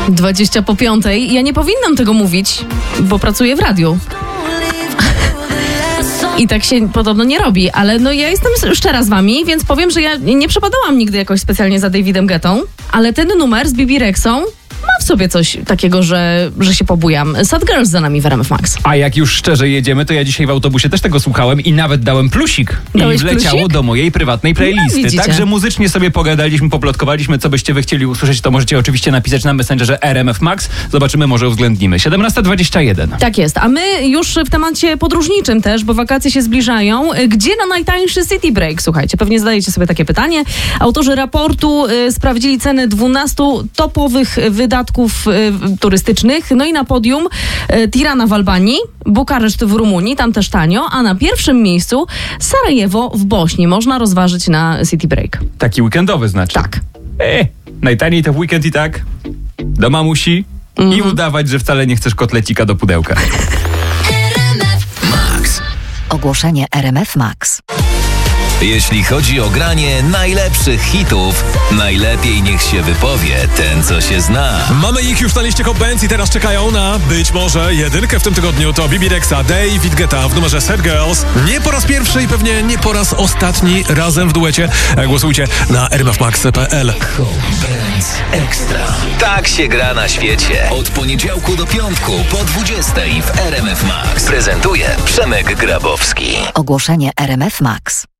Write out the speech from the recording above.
20 po 5. Ja nie powinnam tego mówić, bo pracuję w radiu. I tak się podobno nie robi, ale no ja jestem szczera z wami, więc powiem, że ja nie przepadałam nigdy jakoś specjalnie za Davidem Guettą, ale ten numer z Bibi Rexą ma w sobie coś takiego, że się pobujam. Sad Girls za nami w RMF Max. A jak już szczerze jedziemy, to ja dzisiaj w autobusie też tego słuchałem i nawet dałem plusik. Dałeś I wleciało plusik? do mojej prywatnej playlisty. widzicie. Także muzycznie sobie pogadaliśmy, poplotkowaliśmy, co byście wy chcieli usłyszeć, to możecie oczywiście napisać na Messengerze RMF Max. Zobaczymy, może uwzględnimy. 17:21. Tak jest, a my już w temacie podróżniczym też, bo wakacje się zbliżają. Gdzie na najtańszy city break? Słuchajcie, pewnie zadajecie sobie takie pytanie. Autorzy raportu sprawdzili ceny 12 topowych wydatków turystycznych. No i na podium Tirana w Albanii, Bukareszt w Rumunii, tam też tanio, a na pierwszym miejscu Sarajewo w Bośni. Można rozważyć na city break. Taki weekendowy znaczy. Tak. Najtaniej to w weekend i tak. Do mamusi i udawać, że wcale nie chcesz kotlecika do pudełka. Max. Ogłoszenie RMF Max. Jeśli chodzi o granie najlepszych hitów, najlepiej niech się wypowie ten, co się zna. Mamy ich już na liście Hot Bands i teraz czekają na być może jedynkę w tym tygodniu. To Bibi Rexa, David Guetta w numerze Sad Girls. Nie po raz pierwszy i pewnie nie po raz ostatni razem w duecie. Głosujcie na rmfmax.pl. Hot Bands Extra. Tak się gra na świecie. Od poniedziałku do piątku po 20:00 w RMF Max. Prezentuje Przemek Grabowski. Ogłoszenie RMF Max.